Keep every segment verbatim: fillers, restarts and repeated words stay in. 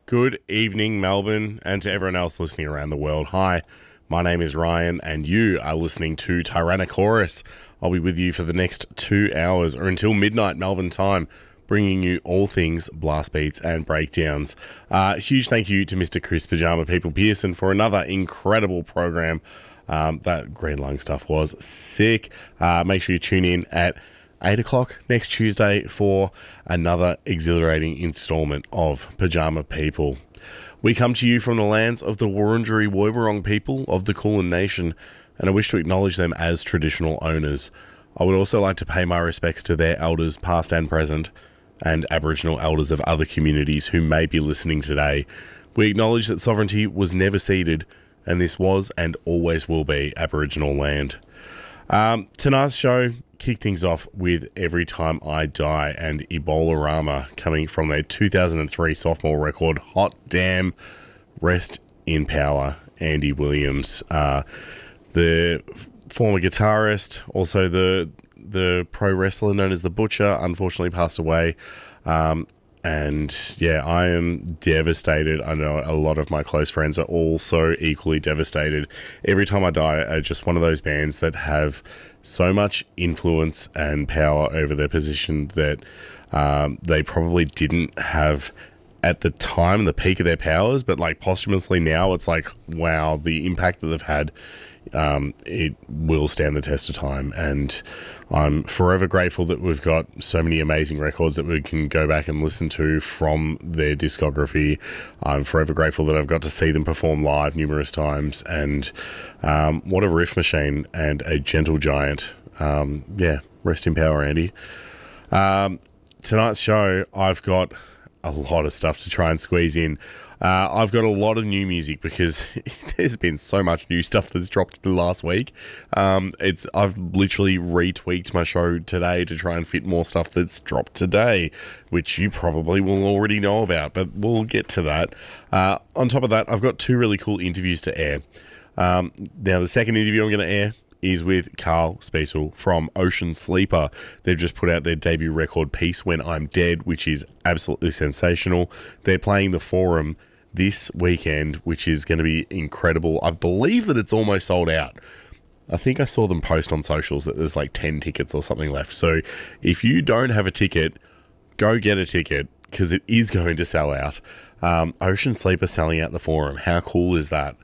Good evening, Melbourne, and to everyone else listening around the world. Hi, my name is Ryan, and you are listening to Tyrannosaurus. I'll be with you for the next two hours, or until midnight Melbourne time, bringing you all things blast beats and breakdowns. Uh, huge thank you to Mister Chris Pajama People Pearson for another incredible program. Um, that Green Lung stuff was sick. Uh, make sure you tune in at eight o'clock next Tuesday for another exhilarating installment of Pajama People. We come to you from the lands of the Wurundjeri Woiwurrung people of the Kulin Nation, and I wish to acknowledge them as traditional owners. I would also like to pay my respects to their elders, past and present, and Aboriginal elders of other communities who may be listening today. We acknowledge that sovereignty was never ceded, and this was and always will be Aboriginal land. Um, tonight's show kick things off with Every Time I Die and Ebola Rama, coming from their two thousand three sophomore record, Hot Damn. Rest in power, Andy Williams. Uh, the f- former guitarist, also the the pro wrestler known as The Butcher, unfortunately passed away. Um, and yeah, I am devastated. I know a lot of my close friends are also equally devastated. Every Time I Die are just one of those bands that have so much influence and power over their position that um, they probably didn't have at the time, the peak of their powers, but like posthumously now, it's like, wow, the impact that they've had, um, it will stand the test of time. And I'm forever grateful that we've got so many amazing records that we can go back and listen to from their discography. I'm forever grateful that I've got to see them perform live numerous times. And um, what a riff machine and a gentle giant. Um, yeah, rest in power, Andy. Um, tonight's show, I've got a lot of stuff to try and squeeze in. Uh, I've got a lot of new music because there's been so much new stuff that's dropped in the last week. Um, it's I've literally retweaked my show today to try and fit more stuff that's dropped today, which you probably will already know about, but we'll get to that. Uh, on top of that, I've got two really cool interviews to air. Um, now, the second interview I'm going to air is with Carl Spiesel from Ocean Sleeper. They've just put out their debut record, Peace When I'm Dead, which is absolutely sensational. They're playing the Forum this weekend, which is going to be incredible. I believe that it's almost sold out. I think I saw them post on socials that there's like ten tickets or something left. So if you don't have a ticket, go get a ticket because it is going to sell out. Um, Ocean Sleeper selling out the Forum. How cool is that?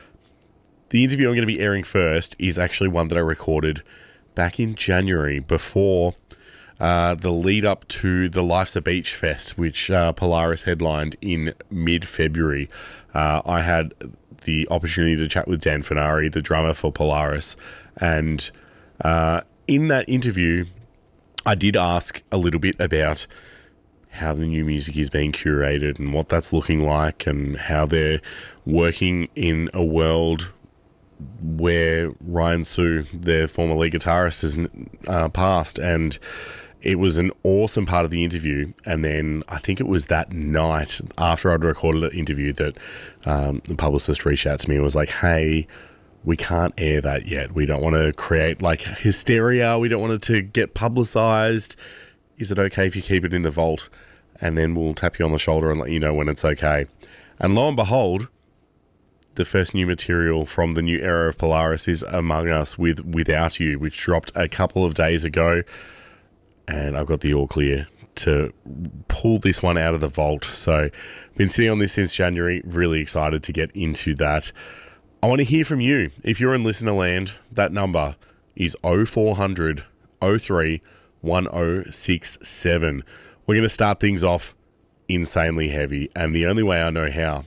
The interview I'm going to be airing first is actually one that I recorded back in January before uh, the lead up to the Life's a Beach Fest, which uh, Polaris headlined in mid-February. Uh, I had the opportunity to chat with Dan Fenari, the drummer for Polaris, and uh, in that interview, I did ask a little bit about how the new music is being curated and what that's looking like and how they're working in a world where Ryan Sue, their former lead guitarist, has uh, passed, and it was an awesome part of the interview. And then I think it was that night after I'd recorded the interview that um, the publicist reached out to me and was like, hey, we can't air that yet. We don't want to create like hysteria. We don't want it to get publicized. Is it okay if you keep it in the vault? And then we'll tap you on the shoulder and let you know when it's okay. And lo and behold, the first new material from the new era of Polaris is Among Us with Without You, which dropped a couple of days ago. And I've got the all clear to pull this one out of the vault. So been sitting on this since January. Really excited to get into that. I want to hear from you. If you're in listener land, that number is oh four hundred, oh three, one oh six seven. We're going to start things off insanely heavy. And the only way I know how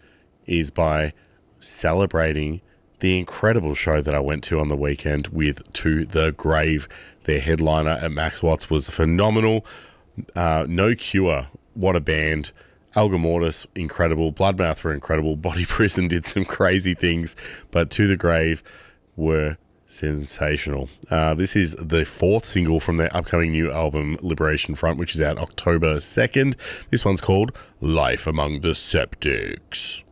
is by celebrating the incredible show that I went to on the weekend with To The Grave. Their headliner at Max Watts was phenomenal. Uh, No Cure, what a band. Alga Mortis, incredible. Bloodmouth were incredible. Body Prison did some crazy things, but To The Grave were sensational. Uh, this is the fourth single from their upcoming new album, Liberation Front, which is out October second. This one's called Life Among the Septics.